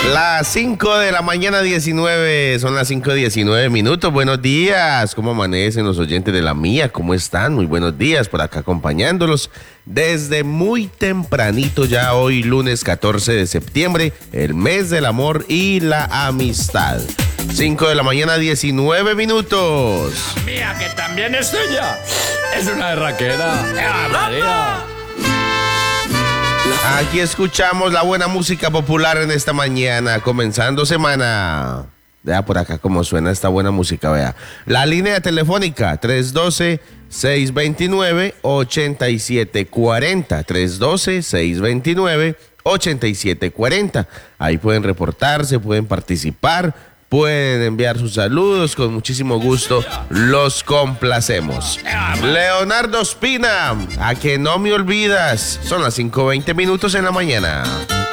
Las 5 de la mañana 19, son las 5:19 minutos. Buenos días, ¿cómo amanecen los oyentes de la mía? ¿Cómo están? Muy buenos días, por acá acompañándolos desde muy tempranito, ya hoy lunes 14 de septiembre, el mes del amor y la amistad. 5 de la mañana 19 minutos. Mía, que también es tuya. Es una berraquera. María! Aquí escuchamos la buena música popular en esta mañana, comenzando semana. Vea por acá cómo suena esta buena música, vea. La línea telefónica 312-629-8740. 312-629-8740. Ahí pueden reportarse, pueden participar, pueden enviar sus saludos, con muchísimo gusto los complacemos. Leonardo Ospina, a que no me olvidas. Son las 5:20 minutos en la mañana.